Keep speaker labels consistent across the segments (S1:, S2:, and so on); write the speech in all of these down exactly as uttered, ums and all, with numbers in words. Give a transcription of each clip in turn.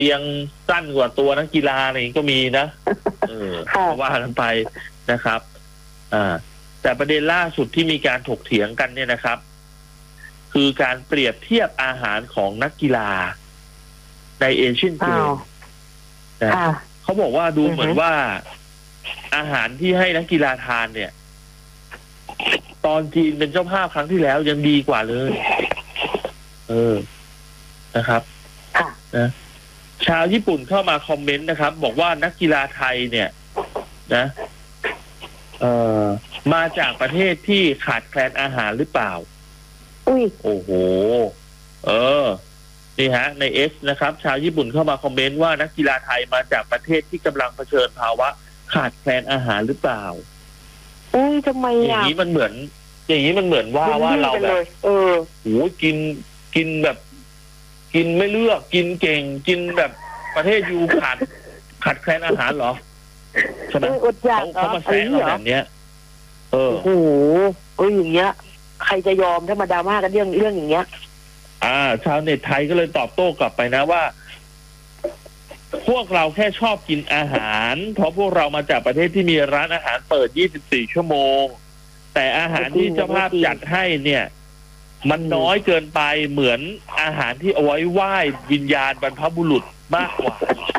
S1: ยังสั้นกว่าตัวนักกีฬาอะไรก็มีนะเออว่ากันไปนะครับอ่าแต่ประเด็นล่าสุดที่มีการถกเถียงกันเนี่ยนะครับคือการเปรียบเทียบอาหารของนักกีฬาในเอเชียนเกมส์นะเขาบอกว่าดูเหมือนว่าอาหารที่ให้นักกีฬาทานเนี่ยตอนจีนเป็นเจ้าภาพครั้งที่แล้วยังดีกว่าเลยเออนะครับนะชาวญี่ปุ่นเข้ามาคอมเมนต์นะครับบอกว่านักกีฬาไทยเนี่ยนะเอ่อมาจากประเทศที่ขาดแคลนอาหารหรือเปล่า
S2: อุ้ย
S1: โอ้โหเออนี่ฮะในเอสนะครับชาวญี่ปุ่นเข้ามาคอมเมนต์ว่านักกีฬาไทยมาจากประเทศที่กำลังเผชิญภาวะขาดแคลนอาหารหรือเปล่า
S2: อุ้ยทำไม
S1: อย่างนี้มันเหมือนอย่างนี้มันเหมือนว่าว่าเราแบบ
S2: เออ
S1: โอ้กินกินแบบกินไม่เลือกกินเก่งกินแบบประเทศยูขาดขาดแคลนอาหารเหรอใช่ไหมเขาเขามาแซงเราแบบเนี้ยเออ
S2: โอ้โหเอออย่างเงี้ยใครจะยอมถ้ามาดราม่ากันเรื่องเรื่องอย่างเงี้ย
S1: อ่าชาวเน็ตไทยก็เลยตอบโต้กลับไปนะว่าพวกเราแค่ชอบกินอาหารเพราะพวกเรามาจากประเทศที่มีร้านอาหารเปิดยี่สิบสี่ชั่วโมงแต่อาหารที่เจ้าภาพจัดให้เนี่ยมันน้อยเกินไปเหมือนอาหารที่เอาไว้ไหว้วิญญาณบรรพบุรุษมากกว่า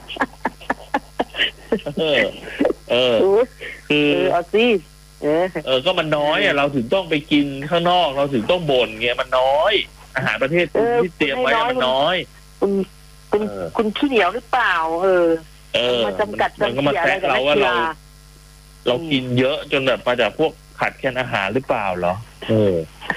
S1: เออเออคือ
S2: เอาสิ
S1: เออก็มันน้อยอ่ะเราถึงต้องไปกินข้างนอกเราถึงต้องบ่นเงี้ยมันน้อยอาหารประเทศที่เตรียมไว้มันน้อย
S2: คุณคุณคุณขี้เหนียวหรือเปล่าเออ
S1: เออ
S2: มาจำกัด
S1: มันก็มาแซะเราว่าเราเรากินเยอะจนแบบมาจากพวกขาดแคลนอาหารหรือเปล่าเหรอเออ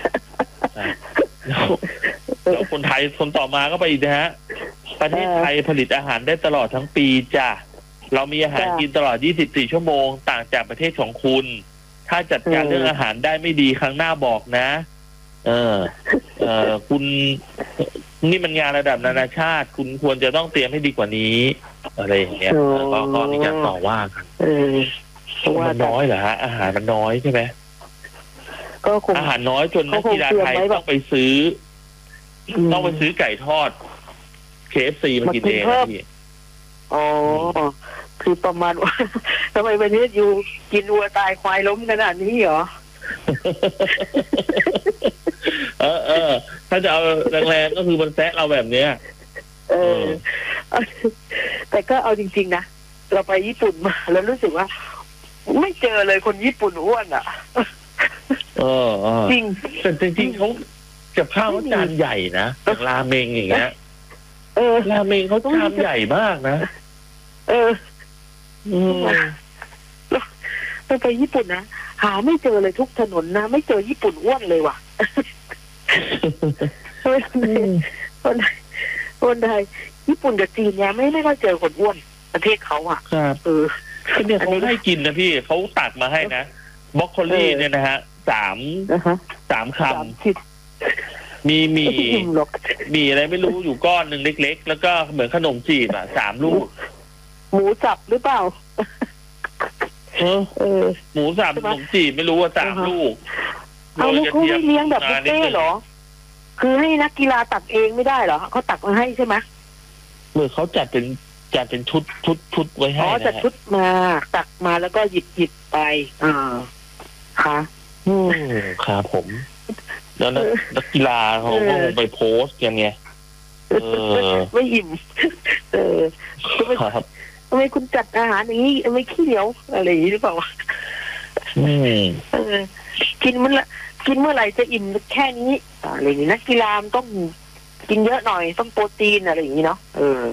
S1: แล้วคนไทยคนต่อมาก็ไปอีกนะฮะประเทศไทยผลิตอาหารได้ตลอดทั้งปีจ้ะเรามีอาหารกินตลอดยี่สิบสี่ชั่วโมงต่างจากประเทศของคุณถ้าจัดการเรื่องอาหารได้ไม่ดีครั้งหน้าบอกนะเออเออคุณนี่มันงานระดับนานาชาติคุณควรจะต้องเตรียมให้ดีกว่านี้อะไรอย่างเงี้ยก็ก็มีการต่อว่ากันมันน้อยเหรอฮะอาหารมันน้อยใช่ไหมอาหารน้อยจนนักกีฬาไทยต้องไปซื้อต้องไปซื้อไก่ทอด เค เอฟ ซี มากินเองนะพี่
S2: อ๋อคือประมาณว่าทำไมประเทศอยู่กินวัวตายควายล้มขนาดนี้เหรอ
S1: เออเออถ้าจะเอาแรงๆก็คือมันแซะเราแบบเนี้ย
S2: เออแต่ก็เอาจริงๆนะเราไปญี่ปุ่นมาแล้วรู้สึกว่าไม่เจอเลยคนญี่ปุ่นอ้วนอ่ะ
S1: เออ
S2: จริง
S1: แต่จริงๆเขากับข้าวเขาจานใหญ่นะอย่างราเมงอย่างเงี้ย
S2: เออ
S1: ราเมงเขาชามใหญ่มากนะ
S2: เอออืมเราไปญี่ปุ่นนะหาไม่เจอเลยทุกถนนนะไม่เจอญี่ปุ่นอ้วนเลยว่ะคนไทยคนไทยญี่ปุ่นกับจีนเนี่ยไม่ไม่ค่อยเจอคนอ้วนประเทศเขาอ่ะ
S1: ครับเออเนี่ยเขาให้กินนะพี่เขาตัดมาให้นะบรอกโคลีเนี่ยนะฮะสามสามคำมีมีมีอะไรไม่รู้อยู่ก้อนหนึ่งเล็กๆแล้วก็เหมือนขนมจีบอ่ะสามลูก
S2: หมูสับหรือเปล่า
S1: เออเออหมูสับขนมจีบไม่รู้ว่าสามลูก
S2: เอาลูกเขาไม่เลี้ยงแบบบุฟเฟ่หรอคือให้นักกีฬาตักเองไม่ได้เหรอเขาตักมาให้ใช่ไหม
S1: เมื่อเขาจัดเป็นจัดเป็นชุดชุดชุดไว้ให้
S2: อ๋อจัดชุดมาตักมาแล้วก็หยิบหยิบไปอ่าค่ะ
S1: อืมครับผมแล้วนักกีฬาเขาก็คงไปโพสต์กันไงเออ
S2: ไม่อิ่มเออ
S1: ครับ
S2: ทำไมคุณจัดอาหารอย่างนี้ไม่ขี้เหนียวอะไรอย่างนี้หรือเปล่า
S1: อืม
S2: เออกินเมื่อกินเมื่อไหร่จะอิ่มแค่นี้อะไรอย่างนี้นักกีฬาต้องกินเยอะหน่อยต้องโปรตีนอะไรอย่างนี้เนาะเออ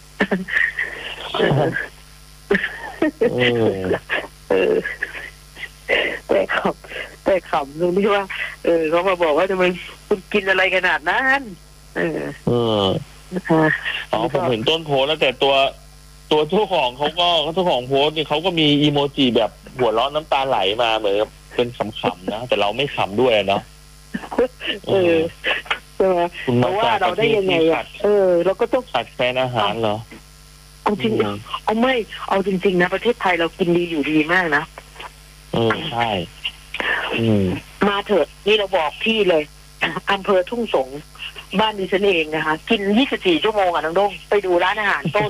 S2: เออแต่ขำแต่ขำตรงที่ว่าเออเขามาบอกว่าทำไมคุณกินอะไรขนาดนั้นเออ
S1: เอออ๋อผมเห็นต้นโพสแล้วแต่ตัวตัวเจ้าของเขาก็เจ้าของโพสเนี่ยเขาก็มีอีโมจิแบบหัวเราะน้ำตาไหลมาเหมือนเป็นขำๆนะแต่เราไม่ขำด้วยเนาะ
S2: เออใช่ไหมเพราะว่าเราได้ยังไงอ่ะเออเราก็ต้อง
S1: ขาดแคลนอาหารเหรอ
S2: เอาจริงเอาไม่เอาจริงๆนะประเทศไทยเรากินดีอยู่ดีมากนะ
S1: เออใช่
S2: มาเถิดนี่เราบอกพี่เลยอำเภอทุ่งสงบ้านดิฉันเองนะคะกินยี่สิบสี่ชั่วโมงอ่ะน้องดงไปดูร้านอาหารโต้